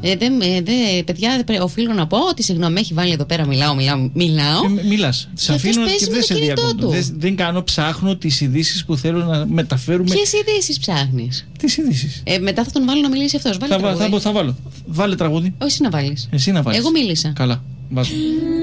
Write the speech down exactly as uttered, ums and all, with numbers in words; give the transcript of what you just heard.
Ε, δε, δε, παιδιά, δε, οφείλω να πω ότι συγγνώμη, έχει βάλει εδώ πέρα, μιλάω, μιλάω. μιλάω ε, Μιλάς. Σε αφήνω και δεν σε διακόπτω. Δεν, δεν κάνω, ψάχνω τις ειδήσεις που θέλω να μεταφέρουμε. Ποιες ειδήσεις ψάχνεις? Τις ειδήσεις. Ε, μετά θα τον βάλω να μιλήσει αυτός. Βάλε θα, θα, θα βάλω. Βάλε τραγούδι. Όχι, εσύ να βάλεις. Εσύ να βάλεις. Εγώ μίλησα. Καλά. Βάζω.